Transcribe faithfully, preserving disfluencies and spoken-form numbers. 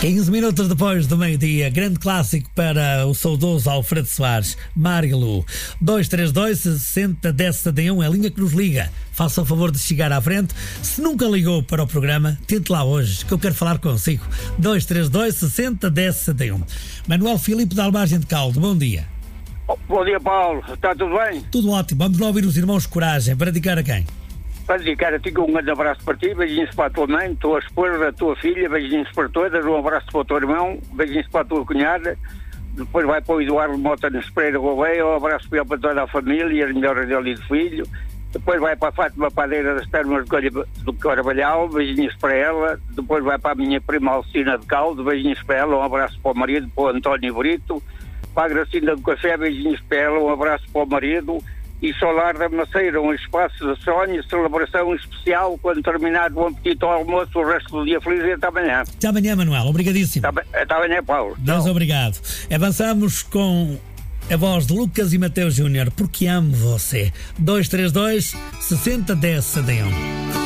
quinze minutos depois do meio-dia, grande clássico para o saudoso Alfredo Soares, Marilu. dois três dois, sessenta, dez, setenta e um é a linha que nos liga. Faça o favor de chegar à frente. Se nunca ligou para o programa, tente lá hoje, que eu quero falar consigo. dois três dois, sessenta, dez, setenta e um. Manuel Filipe da Almagem de Caldo, bom dia. Bom dia, Paulo. Está tudo bem? Tudo ótimo. Vamos lá ouvir os irmãos Coragem. Para dedicar a quem? Para dedicar a ti, um grande abraço para ti, beijinhos para a tua mãe, tua esposa, a tua filha, beijinhos para todas, um abraço para o teu irmão, beijinhos para a tua cunhada, depois vai para o Eduardo Mota nos Pereira Gouveia, um abraço para toda a família, as melhoras dele e do filho, depois vai para a Fátima Padeira das Termas do Carvalhal, beijinhos para ela, depois vai para a minha prima Alcina de Caldo, beijinhos para ela, um abraço para o marido, para o António Brito, para a Gracinda do Café, beijinhos para ela, um abraço para o marido. E Solar da Maceira, um espaço de sonho, celebração especial, quando terminar o apetite ao almoço, o resto do dia feliz e até amanhã. Até amanhã, Manuel. Obrigadíssimo. Até, até amanhã, Paulo. Deus Não. obrigado. Avançamos com a voz de Lucas e Mateus Júnior, porque amo você. dois três dois, sessenta, dez, setenta e um.